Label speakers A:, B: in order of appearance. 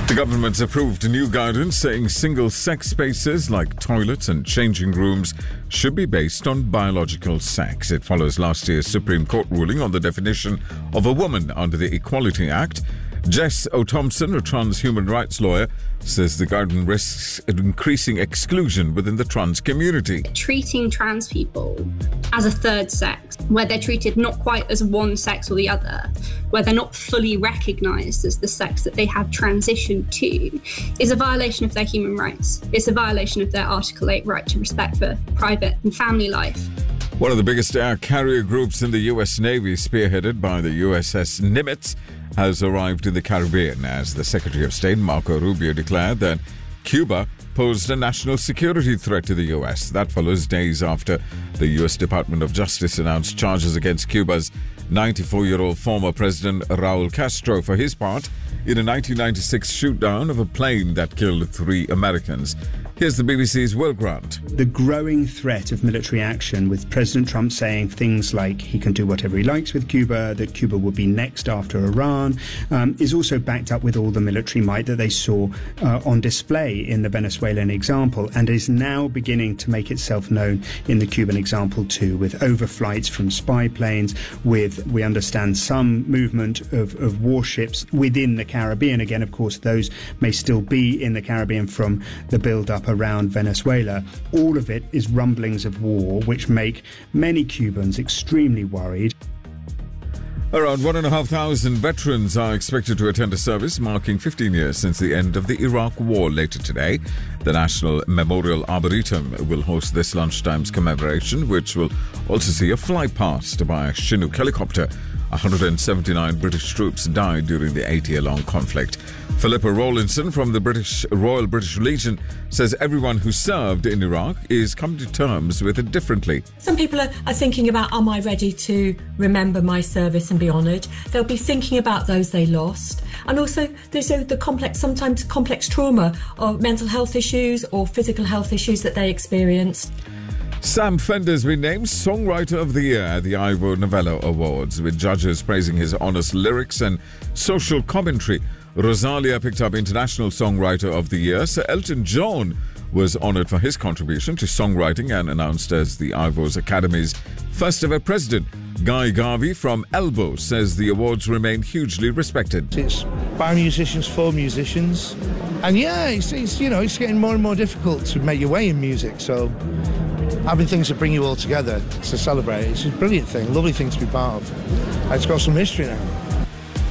A: The government's approved new guidance saying single-sex spaces like toilets and changing rooms should be based on biological sex. It follows last year's Supreme Court ruling on the definition of a woman under the Equality Act. Jess O'Thompson, a trans human rights lawyer, says the guidance risks increasing exclusion within the trans community.
B: Treating trans people as a third sex, where they're treated not quite as one sex or the other, where they're not fully recognised as the sex that they have transitioned to, is a violation of their human rights. It's a violation of their Article 8 right to respect for private and family life.
A: One of the biggest air carrier groups in the US Navy, spearheaded by the USS Nimitz, has arrived in the Caribbean as the Secretary of State, Marco Rubio, declared that Cuba posed a national security threat to the US. That follows days after the US Department of Justice announced charges against Cuba's 94-year-old former President Raul Castro for his part in a 1996 shoot-down of a plane that killed 3 Americans. Here's the BBC's Will Grant.
C: The growing threat of military action, with President Trump saying things like he can do whatever he likes with Cuba, that Cuba will be next after Iran, is also backed up with all the military might that they saw on display in the Venezuelan example, and is now beginning to make itself known in the Cuban example too, with overflights from spy planes, with, we understand, some movement of warships within the Caribbean. Again, of course, those may still be in the Caribbean from the build-up around Venezuela. All of it is rumblings of war, which make many Cubans extremely worried.
A: Around 1,500 veterans are expected to attend a service marking 15 years since the end of the Iraq War later today. The National Memorial Arboretum will host this lunchtime's commemoration, which will also see a flypast by a Chinook helicopter. 179 British troops died during the 8-year-long conflict. Philippa Rawlinson from the Royal British Legion says everyone who served in Iraq is coming to terms with it differently.
D: Some people are thinking about, am I ready to remember my service and be honoured? They'll be thinking about those they lost. And also there's the sometimes complex trauma of mental health issues or physical health issues that they experienced.
A: Sam Fender's been named Songwriter of the Year at the Ivor Novello Awards, with judges praising his honest lyrics and social commentary. Rosalia picked up International Songwriter of the Year. Sir Elton John was honoured for his contribution to songwriting and announced as the Ivors Academy's first ever president. Guy Garvey from Elbow says the awards remain hugely respected.
E: It's by musicians for musicians. And yeah, it's getting more and more difficult to make your way in music. So having things that bring you all together to celebrate, it's a brilliant thing, lovely thing to be part of. It's got some history now.